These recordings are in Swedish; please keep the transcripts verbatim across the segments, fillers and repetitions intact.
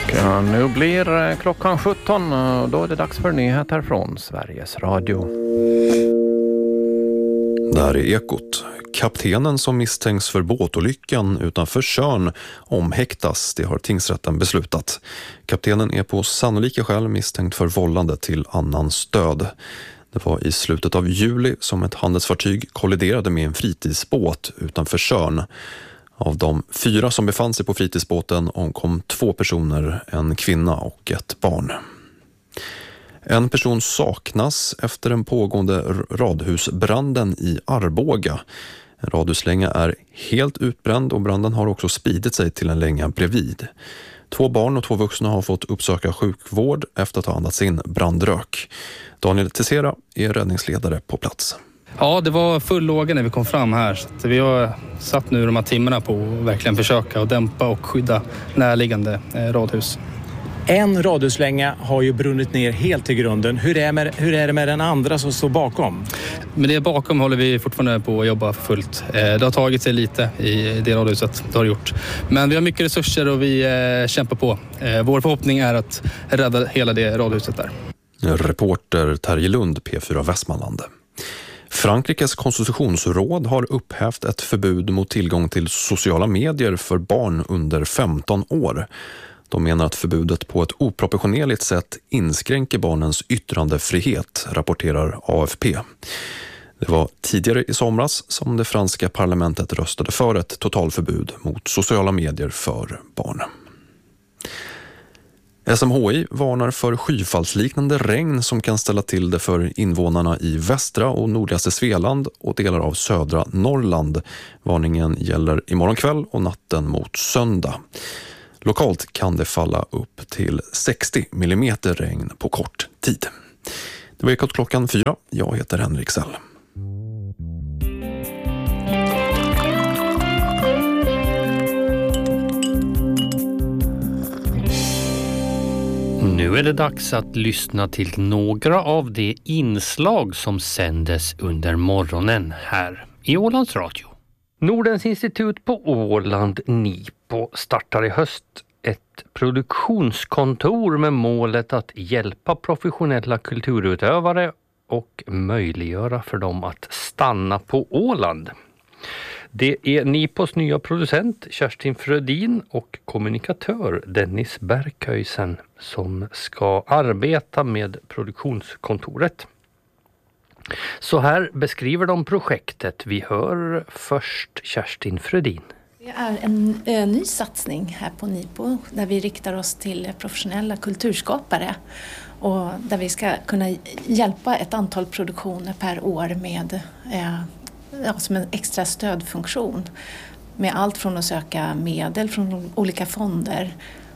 Ja, nu blir klockan sjutton och då är det dags för nyheter från Sveriges Radio. Där är Ekot. Kaptenen som misstänks för båtolyckan utanför Tjörn omhäktas, det har tingsrätten beslutat. Kaptenen är på sannolika skäl misstänkt för vållande till annans död. Det var i slutet av juli som ett handelsfartyg kolliderade med en fritidsbåt utanför Tjörn. Av de fyra som befann sig på fritidsbåten omkom två personer, en kvinna och ett barn. En person saknas efter den pågående radhusbranden i Arboga. En radhuslänga är helt utbränd och branden har också spridit sig till en länga bredvid. Två barn och två vuxna har fått uppsöka sjukvård efter att ha andats in brandrök. Daniel Tessera är räddningsledare på plats. Ja, det var full låga när vi kom fram här. Så vi har satt nu de här timmarna på att verkligen försöka att dämpa och skydda närliggande radhus. En radhuslänga har ju brunnit ner helt till grunden. Hur är, med, hur är det med den andra som står bakom? Men det bakom håller vi fortfarande på att jobba för fullt. Det har tagit sig lite i det radhuset, det har det gjort. Men vi har mycket resurser och vi kämpar på. Vår förhoppning är att rädda hela det radhuset där. Reporter Terje Lund, P fyra Västmanland. Frankrikes konstitutionsråd har upphävt ett förbud mot tillgång till sociala medier för barn under femton år. De menar att förbudet på ett oproportionerligt sätt inskränker barnens yttrandefrihet, rapporterar A F P. Det var tidigare i somras som det franska parlamentet röstade för ett totalförbud mot sociala medier för barn. S M H I varnar för skyfallsliknande regn som kan ställa till det för invånarna i västra och nordligaste Svealand och delar av södra Norrland. Varningen gäller imorgon kväll och natten mot söndag. Lokalt kan det falla upp till sextio millimeter regn på kort tid. Det var Ekot klockan fyra. Jag heter Henrik Sell. Nu är det dags att lyssna till några av de inslag som sändes under morgonen här i Ålands Radio. Nordens institut på Åland, NIPO, startar i höst ett produktionskontor med målet att hjälpa professionella kulturutövare och möjliggöra för dem att stanna på Åland. Det är NIPOs nya producent Kerstin Frödin och kommunikatör Dennis Bergköjsen som ska arbeta med produktionskontoret. Så här beskriver de projektet. Vi hör först Kerstin Frödin. Det är en ö, ny satsning här på NIPO där vi riktar oss till professionella kulturskapare och där vi ska kunna hjälpa ett antal produktioner per år med eh, ja, som en extra stödfunktion med allt från att söka medel från olika fonder,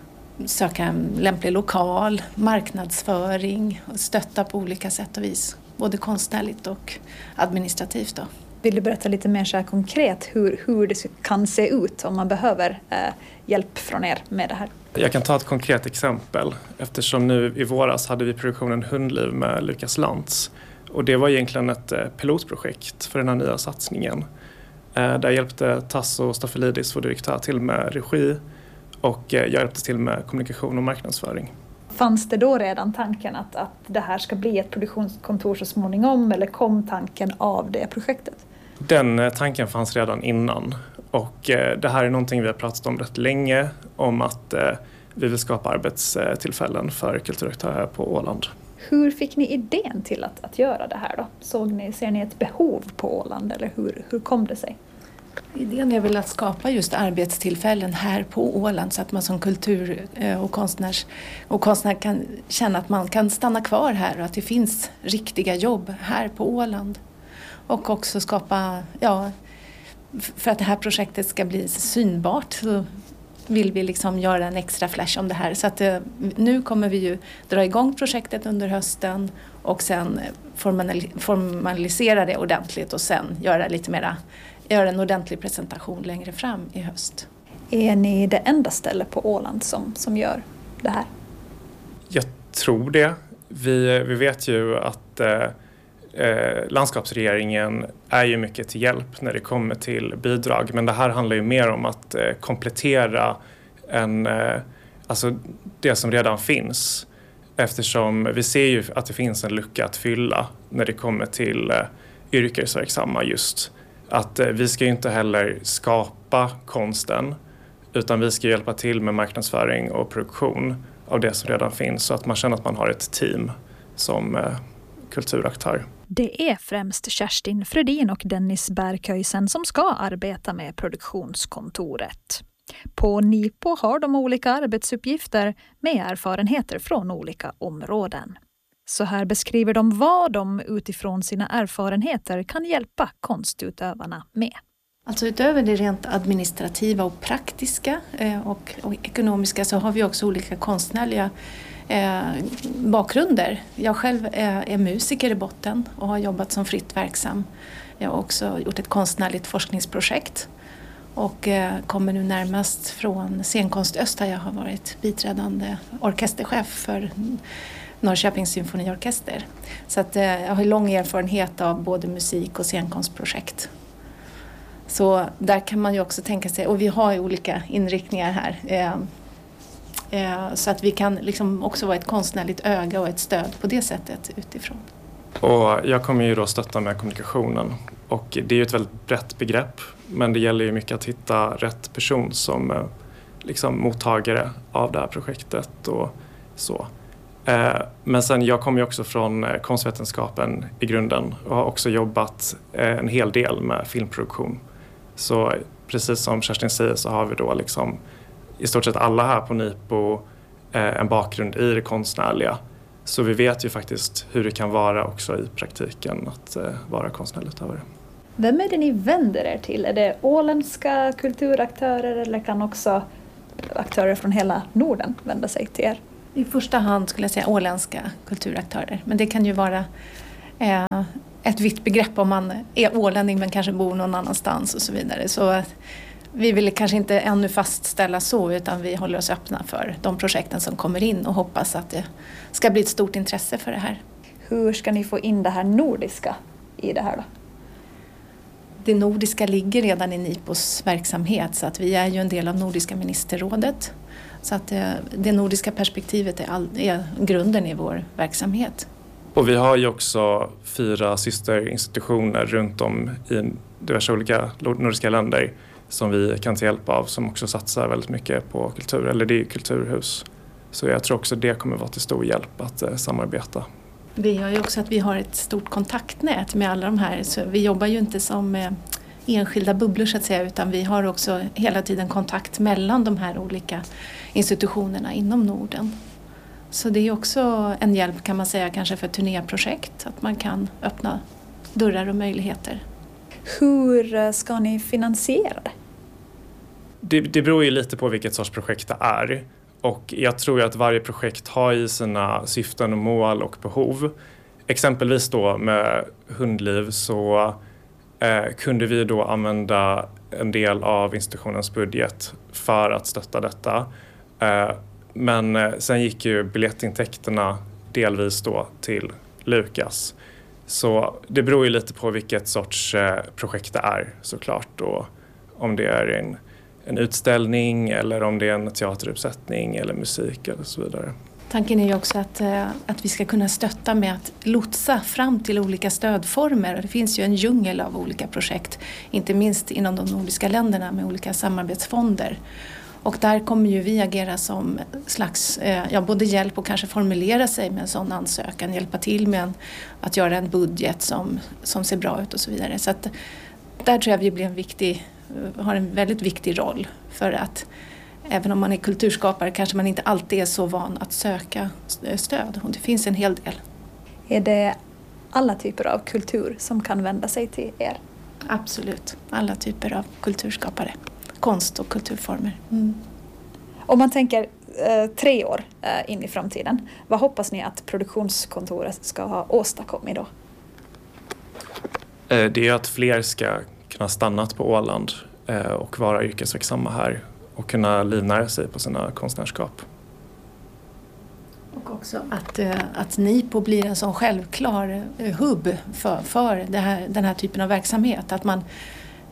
söka en lämplig lokal, marknadsföring och stötta på olika sätt och vis, både konstnärligt och administrativt då. Vill du berätta lite mer så här konkret hur, hur det kan se ut om man behöver eh, hjälp från er med det här? Jag kan ta ett konkret exempel eftersom nu i våras hade vi produktionen Hundliv med Lukas Lantz. Och det var egentligen ett pilotprojekt för den här nya satsningen. Där hjälpte Tasso Staffelidis, vår direktör, till med regi och jag hjälpte till med kommunikation och marknadsföring. Fanns det då redan tanken att, att det här ska bli ett produktionskontor så småningom eller kom tanken av det projektet? Den tanken fanns redan innan och det här är någonting vi har pratat om rätt länge om att vi vill skapa arbetstillfällen för kulturaktörer på Åland. Hur fick ni idén till att, att göra det här då? Såg ni, ser ni ett behov på Åland eller hur, hur kom det sig? Idén är väl att skapa just arbetstillfällen här på Åland så att man som kultur- och, konstnärs, och konstnär kan känna att man kan stanna kvar här och att det finns riktiga jobb här på Åland. Och också skapa, ja, för att det här projektet ska bli synbart så vill vi liksom göra en extra flash om det här. Så att nu kommer vi ju dra igång projektet under hösten och sen formalisera det ordentligt och sen göra lite mera, göra en ordentlig presentation längre fram i höst. Är ni det enda stället på Åland som, som gör det här? Jag tror det. Vi, vi vet ju att eh, landskapsregeringen är ju mycket till hjälp när det kommer till bidrag. Men det här handlar ju mer om att eh, komplettera en, eh, alltså det som redan finns. Eftersom vi ser ju att det finns en lucka att fylla när det kommer till eh, yrkesverksamma just. Att eh, vi ska ju inte heller skapa konsten utan vi ska hjälpa till med marknadsföring och produktion av det som redan finns så att man känner att man har ett team som eh, kulturaktör. Det är främst Kerstin Fredin och Dennis Bergköisen som ska arbeta med produktionskontoret. På Nipo har de olika arbetsuppgifter med erfarenheter från olika områden. Så här beskriver de vad de utifrån sina erfarenheter kan hjälpa konstutövarna med. Alltså utöver det rent administrativa och praktiska eh, och, och ekonomiska så har vi också olika konstnärliga eh, bakgrunder. Jag själv är, är musiker i botten och har jobbat som fritt verksam. Jag har också gjort ett konstnärligt forskningsprojekt och eh, kommer nu närmast från Scenkonst Öst där jag har varit biträdande orkesterchef för Norrköpings symfoniorkester. Så att, eh, jag har lång erfarenhet av både musik och scenkonstprojekt. Så där kan man ju också tänka sig, och vi har ju olika inriktningar här. Eh, eh, så att vi kan liksom också vara ett konstnärligt öga och ett stöd på det sättet utifrån. Och jag kommer ju då stötta med kommunikationen. Och det är ju ett väldigt brett begrepp. Men det gäller ju mycket att hitta rätt person som eh, liksom mottagare av det här projektet och så. Eh, men sen jag kommer ju också från eh, konstvetenskapen i grunden och har också jobbat eh, en hel del med filmproduktion. Så precis som Kerstin säger så har vi då liksom i stort sett alla här på Nipo eh, en bakgrund i det konstnärliga. Så vi vet ju faktiskt hur det kan vara också i praktiken att eh, vara konstnärutövare. Vem är det ni vänder er till? Är det åländska kulturaktörer eller kan också aktörer från hela Norden vända sig till er? I första hand skulle jag säga åländska kulturaktörer. Men det kan ju vara eh, ett vitt begrepp om man är ålänning men kanske bor någon annanstans och så vidare. Så vi vill kanske inte ännu fastställa så utan vi håller oss öppna för de projekten som kommer in och hoppas att det ska bli ett stort intresse för det här. Hur ska ni få in det här nordiska i det här då? Det nordiska ligger redan i Nipos verksamhet så att vi är ju en del av Nordiska ministerrådet. Så att det, det nordiska perspektivet är, all, är grunden i vår verksamhet. Och vi har ju också fyra systerinstitutioner runt om i diverse olika nordiska länder som vi kan ta hjälp av som också satsar väldigt mycket på kultur, eller det är kulturhus. Så jag tror också det kommer vara till stor hjälp att eh, samarbeta. Vi har ju också att vi har ett stort kontaktnät med alla de här, så vi jobbar ju inte som eh, enskilda bubblor så att säga utan vi har också hela tiden kontakt mellan de här olika institutionerna inom Norden. Så det är också en hjälp kan man säga kanske för turnéprojekt att man kan öppna dörrar och möjligheter. Hur ska ni finansiera det? Det, det beror ju lite på vilket sorts projekt det är. Och jag tror ju att varje projekt har i sina syften och mål och behov. Exempelvis då med Hundliv så eh, kunde vi då använda en del av institutionens budget för att stötta detta. Eh, men eh, sen gick ju biljettintäkterna delvis då till Lukas. Så det beror ju lite på vilket sorts eh, projekt det är såklart. Och om det är en en utställning eller om det är en teateruppsättning eller musik eller så vidare. Tanken är ju också att, att vi ska kunna stötta med att lotsa fram till olika stödformer. Det finns ju en djungel av olika projekt, inte minst inom de nordiska länderna med olika samarbetsfonder. Och där kommer ju vi agera som slags, ja, både hjälp och kanske formulera sig med en sån ansökan, hjälpa till med en, att göra en budget som, som ser bra ut och så vidare. Så att där tror jag vi blir en viktig har en väldigt viktig roll för att även om man är kulturskapare kanske man inte alltid är så van att söka stöd och det finns en hel del. Är det alla typer av kultur som kan vända sig till er? Absolut, alla typer av kulturskapare, konst och kulturformer. Mm. Om man tänker eh, tre år eh, in i framtiden, vad hoppas ni att produktionskontoret ska ha åstadkommit då? Det är att fler ska kunna stanna på Åland och vara yrkesverksamma här och kunna livnära sig på sina konstnärskap. Och också att, att Nipo blir en sån självklar hubb för, för det här, den här typen av verksamhet. Att man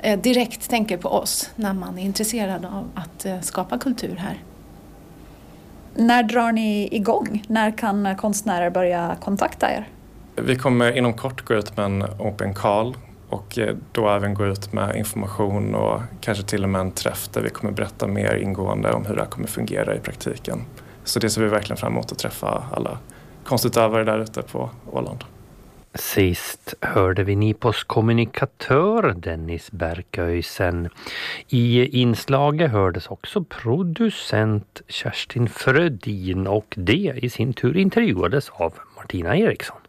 direkt tänker på oss när man är intresserad av att skapa kultur här. När drar ni igång? När kan konstnärer börja kontakta er? Vi kommer inom kort gå ut med en open call och då även gå ut med information och kanske till och med en träff där vi kommer berätta mer ingående om hur det här kommer fungera i praktiken. Så det ser vi verkligen fram emot att träffa alla konstutövare där ute på Åland. Sist hörde vi Nipos kommunikatör Dennis Berköisen. I inslaget hördes också producent Kerstin Frödin och det i sin tur intervjuades av Martina Eriksson.